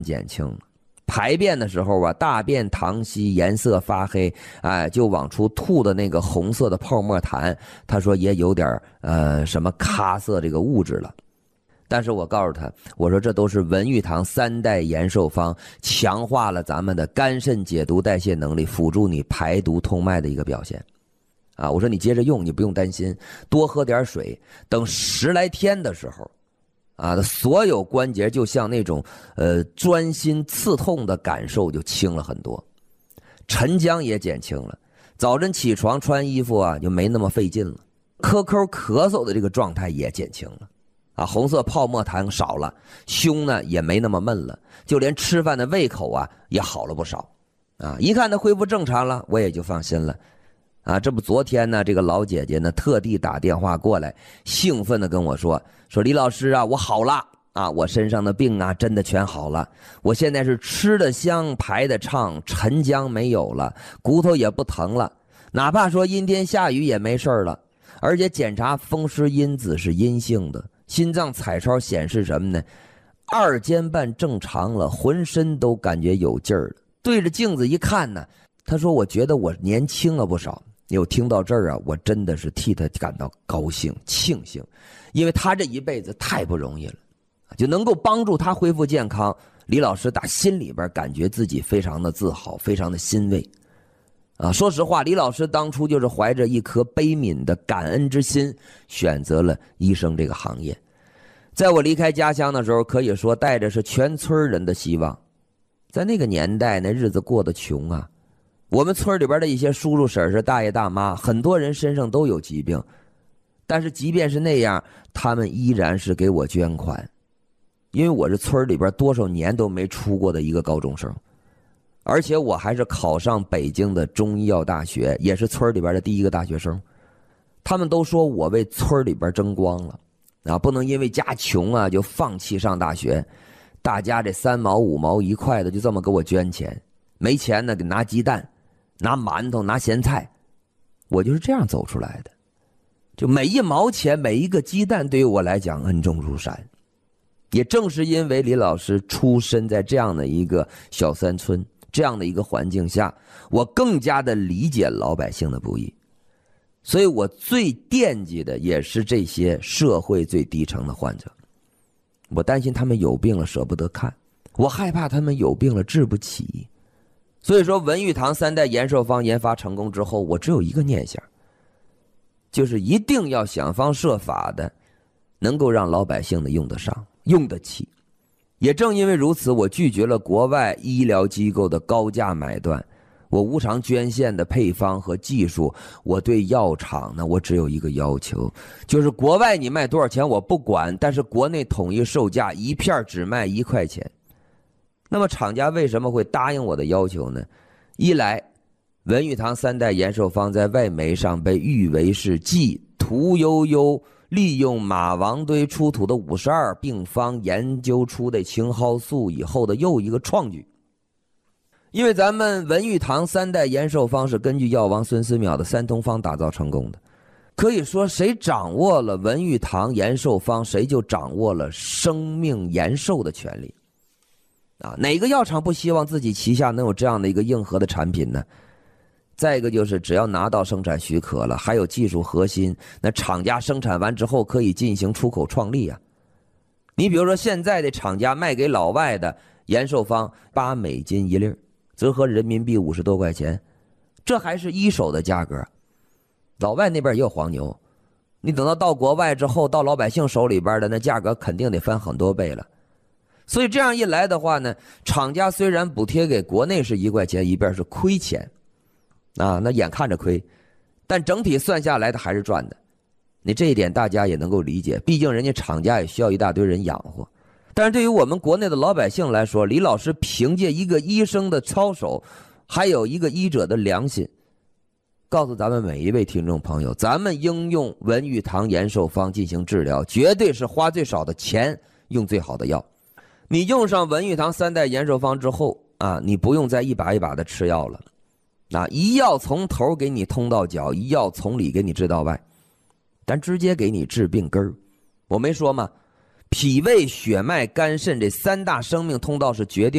减轻了。排便的时候啊，大便溏稀，颜色发黑，就往出吐的那个红色的泡沫痰，他说也有点什么咖色这个物质了。但是我告诉他，我说这都是文玉堂3代延寿方强化了咱们的肝肾解毒代谢能力，辅助你排毒通脉的一个表现。我说你接着用，你不用担心，多喝点水，等10来天的时候，所有关节就像那种钻心刺痛的感受就轻了很多，沉僵也减轻了，早晨起床穿衣服就没那么费劲了，咳嗽的这个状态也减轻了。红色泡沫痰少了，胸呢也没那么闷了，就连吃饭的胃口也好了不少。一看他恢复正常了，我也就放心了。这不昨天呢，这个老姐姐呢特地打电话过来，兴奋的跟我说李老师我好了我身上的病真的全好了，我现在是吃得香，排得畅，沉僵没有了，骨头也不疼了，哪怕说阴天下雨也没事了，而且检查风湿因子是阴性的。心脏彩超显示什么呢？2间半正常了，浑身都感觉有劲儿了。对着镜子一看呢，他说我觉得我年轻了不少。我听到这儿我真的是替他感到高兴庆幸，因为他这一辈子太不容易了，就能够帮助他恢复健康，李老师打心里边感觉自己非常的自豪，非常的欣慰。说实话，李老师当初就是怀着一颗悲悯的感恩之心，选择了医生这个行业。在我离开家乡的时候，可以说带着是全村人的希望。在那个年代，那日子过得穷我们村里边的一些叔叔婶婶、大爷大妈，很多人身上都有疾病，但是即便是那样，他们依然是给我捐款，因为我是村里边多少年都没出过的一个高中生。而且我还是考上北京的中医药大学，也是村里边的第一个大学生。他们都说我为村里边争光了不能因为家穷就放弃上大学。大家这3毛5毛1块的就这么给我捐钱，没钱呢给拿鸡蛋、拿馒头、拿咸菜。我就是这样走出来的，就每1毛钱每一个鸡蛋对于我来讲恩重如山。也正是因为李老师出身在这样的一个小山村，这样的一个环境下，我更加的理解老百姓的不易。所以我最惦记的也是这些社会最低层的患者。我担心他们有病了舍不得看，我害怕他们有病了治不起。所以说文玉堂3代延寿方研发成功之后，我只有一个念想，就是一定要想方设法的能够让老百姓的用得上用得起。也正因为如此，我拒绝了国外医疗机构的高价买断，我无偿捐献的配方和技术。我对药厂呢，我只有一个要求，就是国外你卖多少钱我不管，但是国内统一售价1片只卖1块钱。那么厂家为什么会答应我的要求呢？一来文玉堂3代延寿方在外媒上被誉为是继屠呦呦利用马王堆出土的52病方研究出的青蒿素以后的又一个创举。因为咱们文玉堂3代延寿方是根据药王孙思邈的3通方打造成功的，可以说谁掌握了文玉堂延寿方，谁就掌握了生命延寿的权利。哪个药厂不希望自己旗下能有这样的一个硬核的产品呢？再一个就是只要拿到生产许可了，还有技术核心，那厂家生产完之后可以进行出口创利你比如说现在的厂家卖给老外的延寿方8美金1粒，折合人民币50多块钱，这还是一手的价格。老外那边也有黄牛，你等到国外之后，到老百姓手里边的那价格肯定得翻很多倍了。所以这样一来的话呢，厂家虽然补贴给国内是1块钱一边是亏钱那眼看着亏，但整体算下来的还是赚的。你这一点大家也能够理解，毕竟人家厂家也需要一大堆人养活。但是对于我们国内的老百姓来说，李老师凭借一个医生的操守，还有一个医者的良心，告诉咱们每一位听众朋友，咱们应用文玉堂延寿方进行治疗，绝对是花最少的钱，用最好的药。你用上文玉堂3代延寿方之后你不用再一把一把的吃药了一药从头给你通到脚，一药从里给你治到外，咱直接给你治病根儿。我没说吗？脾胃血脉肝肾这3大生命通道是决定